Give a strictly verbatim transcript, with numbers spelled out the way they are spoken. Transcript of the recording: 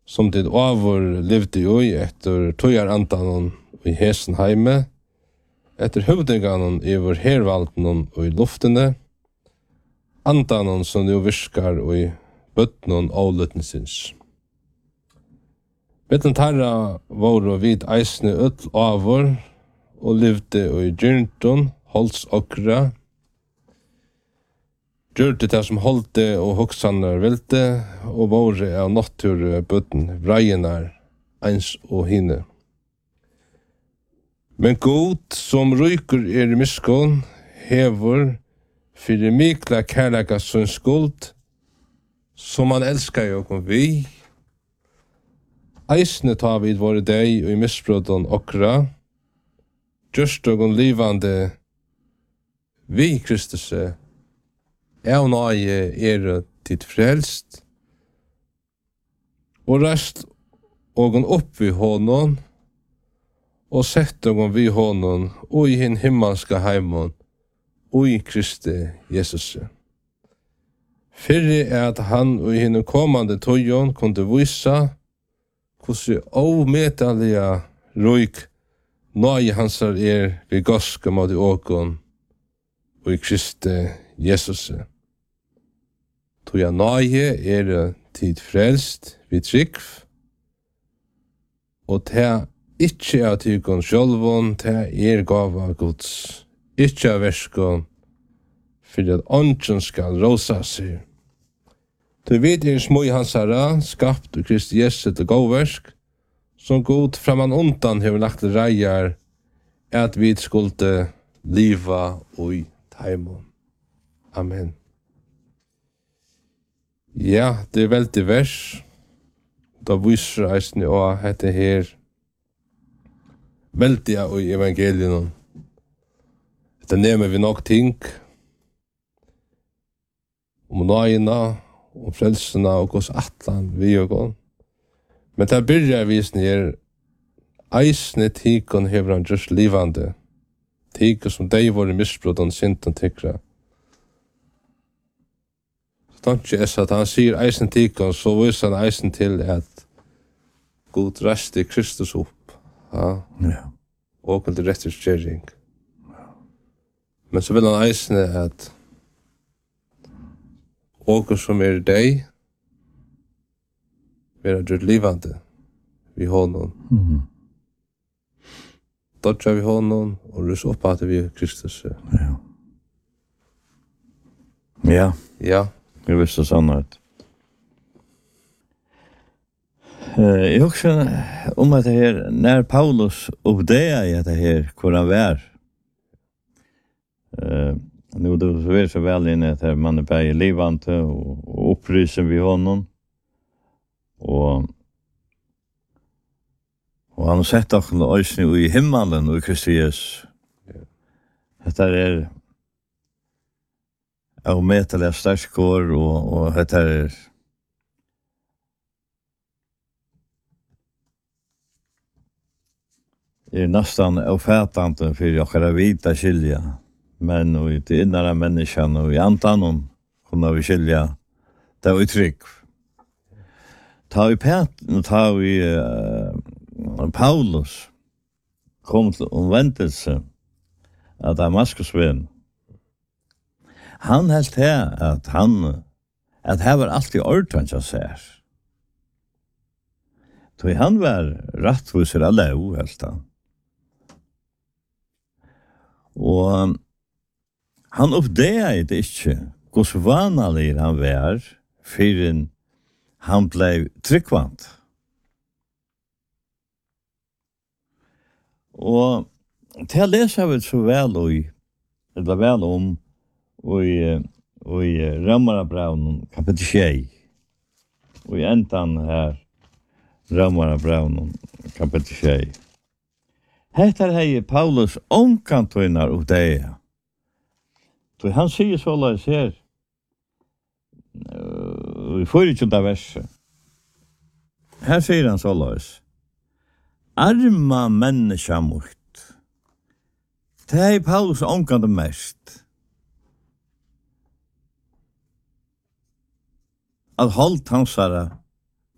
som det avur levde i etter tøyar andan i hesen heime, etter høvdinganen i vår hervalden og i luftene, andanen som nu virkar og i bøttenen og løtnesins. Betten tarra var og vid eisne øtl avur, og levde og i gyrnton, holds okra, gjørte det som holdte og hoksanar velte, og våre av natur bøtten, vreienar, eins og hine. Men god som ryker er i miskån, hever fyrir mikla kærleika som skuld, som han elskar jo kom vi. Eisne tar vid våre deg og i misbrodon okra, gjørst og livande vi Kristus er nøye er tid frelst, og rest og opp i hånden, og sett og vi hånden, og i hin himmelska heimon, og i Kristi Jesus. Fyrre er at han og i hin kommande tøyon kunne vise hvordan avmetallige røyk nøye hansar er vi goske mot i åkon, og i Kristi Jesus. Toja nøye er tid frelst vi trykv, og ta ikkje av tykon sjølvon, ta er gava Guds, ikkje av verskon, for at ånden skal rosa seg. Du vet er små i hans herra, skapt og Kristi Jesus til gåversk, som god framan undan hever lagt reier, at vi skulle liva og i taimon. Amen. Ja, det er veldig vers. Da viser eisen jo at dette her veldig og i evangelien. Det nemmer vi nok ting om nøyene, om frelsene og hos atlan vi og gån. Men det byrjar visen her eisne tikon hever han just livande. Tikon som deg var i misbrodan sintan tikra. Tanke er at han sier eisen tikon, så viser han eisen til at God reste Kristus opp. Ja. Ja. Og til rettighetsgjering. Men så vil han eisen at og som er deg vera gjort livande vi honom. Mhm. Dodja vi honom og rus opp at vi Kristus. Ja. Ja, Ja. det visste sånn ut. Uh, jeg husker om at det her, når Paulus oppdager i at det her, hvor han var. Uh, nu det var så vel inne at man er bare livante og, og oppryser vi honom. Og, og han har sett dere øyne i himmelen og i Kristi Jesus. Dette er av metaliga sterskår og, og dette er er nästan ofattande för jag kan vita skilja. Men och i det inre människan och i antan kunna vi skilja det var uttryck. Ta vi Pet, ta vi uh, Paulus kom till omvändelse av Damaskusvägen. Han helt här att han att här var alltid ordentligt jag säger. Då han var rättvisare alla helt han. Og han oppdaget ikke hvordan vanlig han var før han ble tryggvant. Og til å lese vi så vel og eller vel om og i, og i Rømarabraun kapittel tjei og i endan her Rømarabraun kapittel tjei. Hettar hei Paulus omkantoinar og deia. Så han sier så la her, vi får ikke det verset. Her sier han så la arma menneska mot. Det er Paulus omkanto mest. At holdt hans herre